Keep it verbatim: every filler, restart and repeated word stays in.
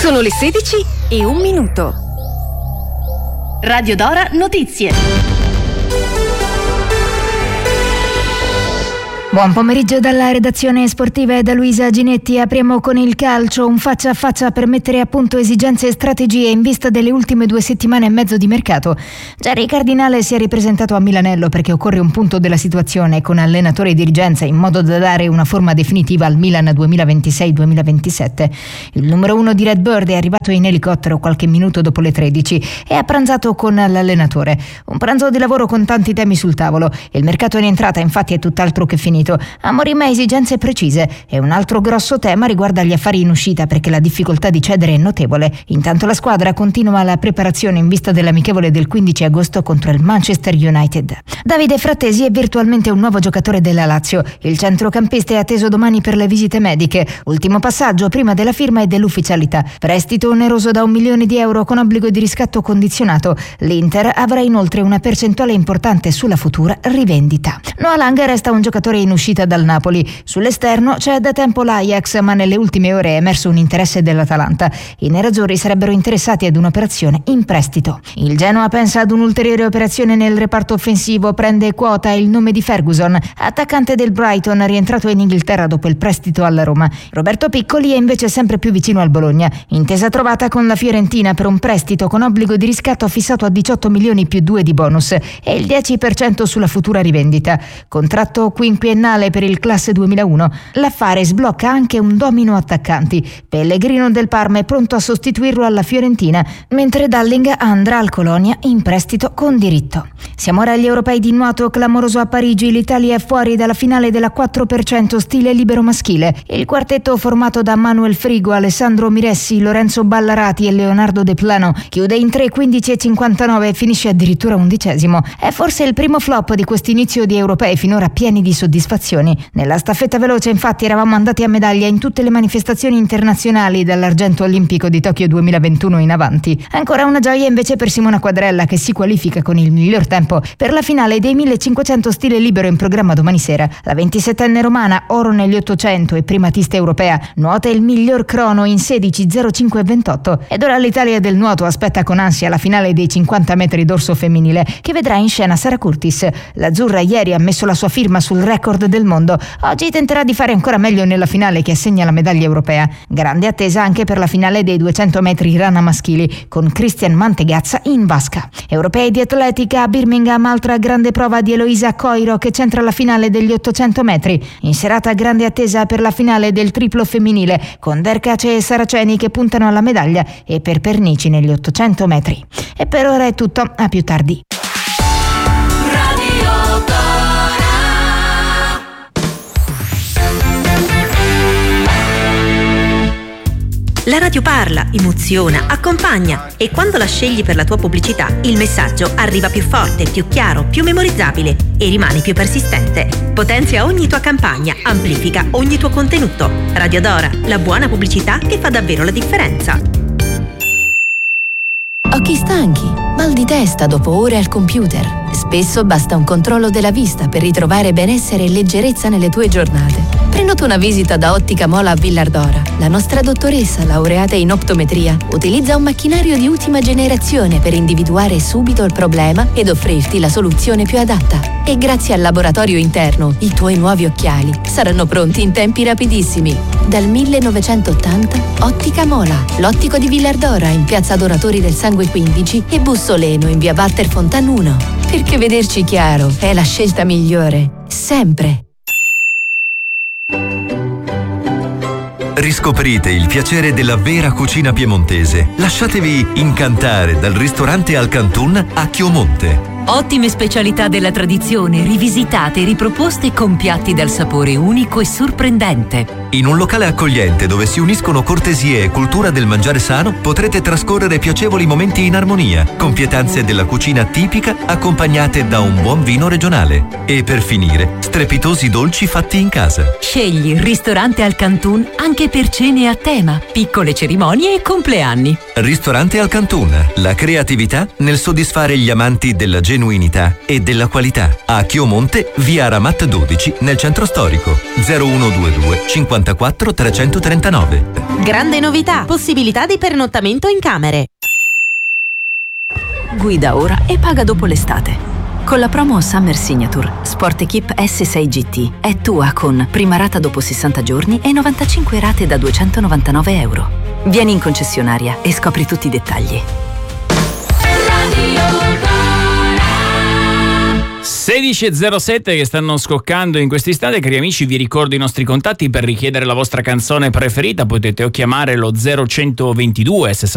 Sono le sedici e un minuto. Radio Dora Notizie. Buon pomeriggio dalla redazione sportiva e da Luisa Ginetti. Apriamo con il calcio, un faccia a faccia per mettere a punto esigenze e strategie in vista delle ultime due settimane e mezzo di mercato. Jerry Cardinale si è ripresentato a Milanello perché occorre un punto della situazione con allenatore e dirigenza in modo da dare una forma definitiva al Milan duemilaventisei duemilaventisette. Il numero uno di Red Bird è arrivato in elicottero qualche minuto dopo le tredici e ha pranzato con l'allenatore. Un pranzo di lavoro con tanti temi sul tavolo. Il mercato in entrata infatti è tutt'altro che finito. Amorim ha esigenze precise e un altro grosso tema riguarda gli affari in uscita perché la difficoltà di cedere è notevole. Intanto la squadra continua la preparazione in vista dell'amichevole del quindici agosto contro il Manchester United. Davide Frattesi è virtualmente un nuovo giocatore della Lazio. Il centrocampista è atteso domani per le visite mediche. Ultimo passaggio prima della firma e dell'ufficialità. Prestito oneroso da un milione di euro con obbligo di riscatto condizionato. L'Inter avrà inoltre una percentuale importante sulla futura rivendita. Noah Lang resta un giocatore in uscita dal Napoli. Sull'esterno c'è da tempo l'Ajax, ma nelle ultime ore è emerso un interesse dell'Atalanta. I nerazzurri sarebbero interessati ad un'operazione in prestito. Il Genoa pensa ad un'ulteriore operazione nel reparto offensivo, prende quota il nome di Ferguson, attaccante del Brighton rientrato in Inghilterra dopo il prestito alla Roma. Roberto Piccoli è invece sempre più vicino al Bologna. Intesa trovata con la Fiorentina per un prestito con obbligo di riscatto fissato a diciotto milioni più due di bonus e il dieci per cento sulla futura rivendita. Contratto quinquennale per il classe duemilauno. L'affare sblocca anche un domino attaccanti. Pellegrino del Parma è pronto a sostituirlo alla Fiorentina, mentre Dalling andrà al Colonia in prestito con diritto. Siamo ora agli europei di nuoto. Clamoroso a Parigi, l'Italia è fuori dalla finale della quattro per cento stile libero maschile. Il quartetto formato da Manuel Frigo, Alessandro Miressi, Lorenzo Ballarati e Leonardo De Plano chiude in tre quindici e cinquantanove e finisce addirittura undicesimo. È forse il primo flop di quest'inizio di europei finora pieni di soddisfazioni. Nella staffetta veloce infatti eravamo andati a medaglia in tutte le manifestazioni internazionali dall'argento olimpico di Tokyo duemilaventuno in avanti. Ancora una gioia invece per Simona Quadrella, che si qualifica con il miglior tempo per la finale dei millecinquecento stile libero in programma domani sera. La ventisettenne romana, oro negli ottocento e primatista europea, nuota il miglior crono in sedici zero cinque ventotto. Ed ora l'Italia del nuoto aspetta con ansia la finale dei cinquanta metri dorso femminile, che vedrà in scena Sara Curtis. L'azzurra ieri ha messo la sua firma sul record del mondo. Oggi tenterà di fare ancora meglio nella finale che assegna la medaglia europea. Grande attesa anche per la finale dei duecento metri rana maschili con Christian Mantegazza in vasca. Europei di atletica a Birmingham, altra grande prova di Eloisa Coiro che centra la finale degli ottocento metri. In serata grande attesa per la finale del triplo femminile con Derkace e Saraceni che puntano alla medaglia e per Pernici negli ottocento metri. E per ora è tutto, a più tardi. La radio parla, emoziona, accompagna e quando la scegli per la tua pubblicità, il messaggio arriva più forte, più chiaro, più memorizzabile e rimane più persistente. Potenzia ogni tua campagna, amplifica ogni tuo contenuto. Radio Dora, la buona pubblicità che fa davvero la differenza. Occhi stanchi, mal di testa dopo ore al computer. Spesso basta un controllo della vista per ritrovare benessere e leggerezza nelle tue giornate. Prenota una visita da Ottica Mola a Villardora. La nostra dottoressa, laureata in optometria, utilizza un macchinario di ultima generazione per individuare subito il problema ed offrirti la soluzione più adatta. E grazie al laboratorio interno, i tuoi nuovi occhiali saranno pronti in tempi rapidissimi. Dal millenovecentottanta, Ottica Mola, l'ottico di Villardora in piazza Adoratori del Sangue quindici e Bussoleno in via Walter Fontan uno. Perché vederci chiaro è la scelta migliore, sempre. Riscoprite il piacere della vera cucina piemontese. Lasciatevi incantare dal ristorante Al Cantun a Chiomonte. Ottime specialità della tradizione, rivisitate e riproposte con piatti dal sapore unico e sorprendente. In un locale accogliente dove si uniscono cortesie e cultura del mangiare sano, potrete trascorrere piacevoli momenti in armonia, con pietanze della cucina tipica accompagnate da un buon vino regionale. E per finire, strepitosi dolci fatti in casa. Scegli il ristorante Al Cantun anche per cene a tema, piccole cerimonie e compleanni. Ristorante Al Cantun, la creatività nel soddisfare gli amanti della genuinità genuinità e della qualità. A Chiomonte, via Ramat dodici, nel centro storico. zero uno due due cinquantaquattro trecentotrentanove. Grande novità, possibilità di pernottamento in camere. Guida ora e paga dopo l'estate. Con la promo Summer Signature, Sport Equip S sei G T è tua con prima rata dopo sessanta giorni e novantacinque rate da duecentonovantanove euro. Vieni in concessionaria e scopri tutti i dettagli. sedici e zero sette che stanno scoccando in questo istante. Cari amici, vi ricordo i nostri contatti per richiedere la vostra canzone preferita. Potete o chiamare lo zero centoventidue